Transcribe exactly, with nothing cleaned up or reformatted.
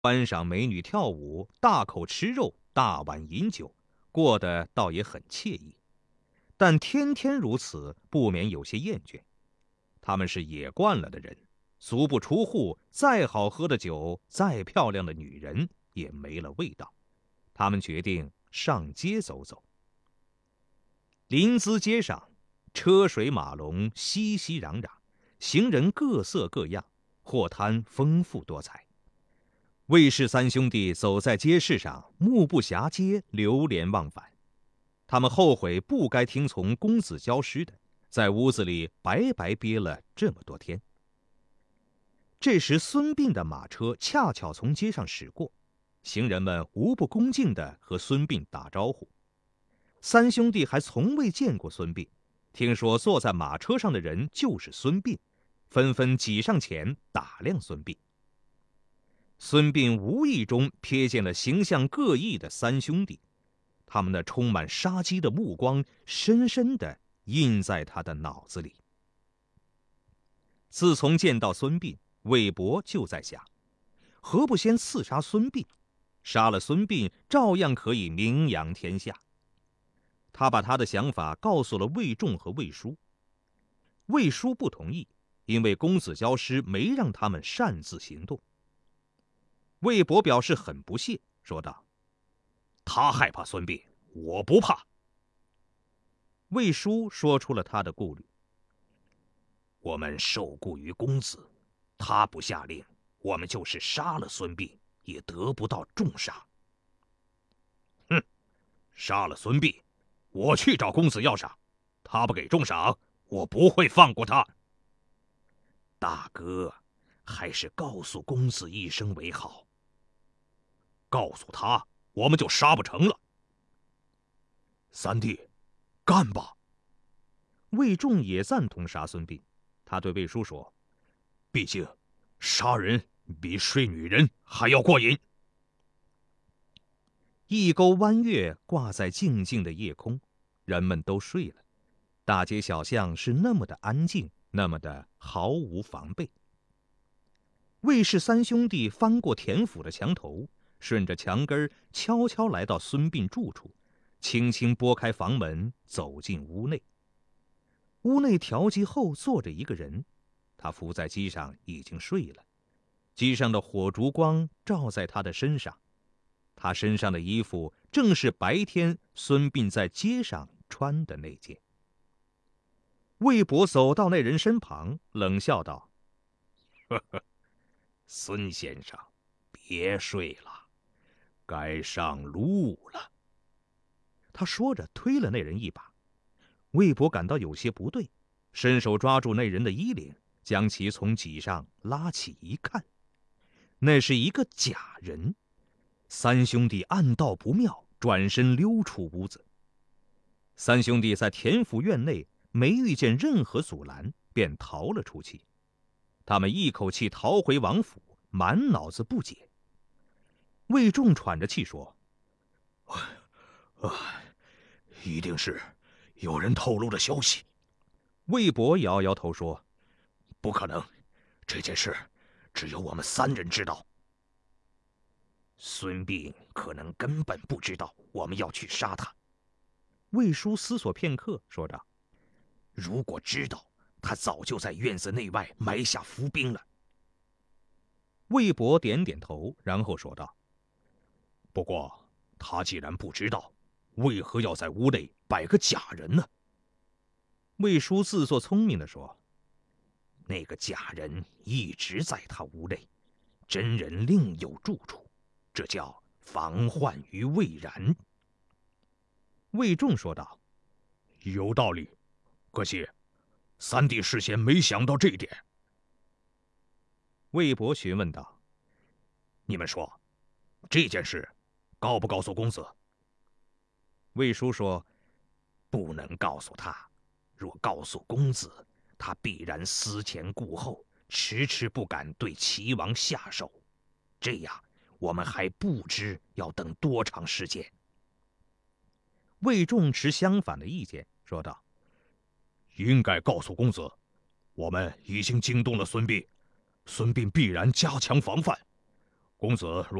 观赏美女跳舞，大口吃肉，大碗饮酒，过得倒也很惬意。但天天如此，不免有些厌倦。他们是野惯了的人，足不出户，再好喝的酒，再漂亮的女人，也没了味道。他们决定上街走走。临淄街上，车水马龙，熙熙攘攘，行人各色各样，货摊丰富多彩。魏氏三兄弟走在街市上，目不暇接，流连忘返。他们后悔不该听从公子教师的，在屋子里白白憋了这么多天。这时，孙膑的马车恰巧从街上驶过，行人们无不恭敬地和孙膑打招呼。三兄弟还从未见过孙膑，听说坐在马车上的人就是孙膑，纷纷挤上前打量孙膑。孙膑无意中瞥见了形象各异的三兄弟，他们那充满杀机的目光深深地印在他的脑子里。自从见到孙膑，魏博就在想，何不先刺杀孙膑？杀了孙膑，照样可以名扬天下。他把他的想法告诉了魏仲和魏叔。魏叔不同意，因为公子教师没让他们擅自行动。魏博表示很不屑，说道：“他害怕孙膑，我不怕。”魏叔说出了他的顾虑：“我们受雇于公子，他不下令，我们就是杀了孙膑，也得不到重赏。”“哼，杀了孙膑，我去找公子要赏，他不给重赏，我不会放过他。大哥，还是告诉公子一声为好。”“告诉他，我们就杀不成了。”“三弟，干吧！”魏仲也赞同杀孙膑，他对魏叔说：“毕竟，杀人比睡女人还要过瘾。”一钩弯月挂在静静的夜空，人们都睡了，大街小巷是那么的安静，那么的毫无防备。魏氏三兄弟翻过田府的墙头，顺着墙根悄悄来到孙膑住处，轻轻拨开房门，走进屋内。屋内调机后坐着一个人，他伏在机上已经睡了，机上的火烛光照在他的身上，他身上的衣服正是白天孙膑在街上穿的那件。魏博走到那人身旁，冷笑道：“呵呵，孙先生，别睡了，该上路了。”他说着推了那人一把。魏博感到有些不对，伸手抓住那人的衣领，将其从脊上拉起一看，那是一个假人。三兄弟暗道不妙，转身溜出屋子。三兄弟在田府院内没遇见任何阻拦，便逃了出去。他们一口气逃回王府，满脑子不解。魏仲喘着气说：“啊，一定是有人透露了消息。”魏博摇摇头说：“不可能，这件事只有我们三人知道。孙膑可能根本不知道我们要去杀他。”魏叔思索片刻，说道：“如果知道，他早就在院子内外埋下伏兵了。”魏博点点头，然后说道：“不过，他既然不知道，为何要在屋内摆个假人呢？”魏叔自作聪明地说：“那个假人一直在他屋内，真人另有住处，这叫防患于未然。”魏仲说道：“有道理，可惜三弟事先没想到这一点。”魏博询问道：“你们说，这件事告不告诉公子？”魏叔说：“不能告诉他，若告诉公子，他必然思前顾后，迟迟不敢对齐王下手。这样，我们还不知要等多长时间。”魏仲持相反的意见，说道：“应该告诉公子，我们已经惊动了孙膑，孙膑必然加强防范。 公子